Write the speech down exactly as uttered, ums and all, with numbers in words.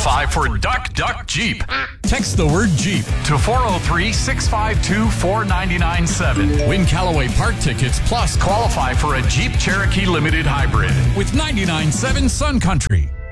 qualify for Duck Duck Jeep. Text the word Jeep to four oh three, six five two, four nine nine seven. Win Callaway Park tickets plus Qualify for a Jeep Cherokee Limited Hybrid with ninety-nine point seven Sun Country.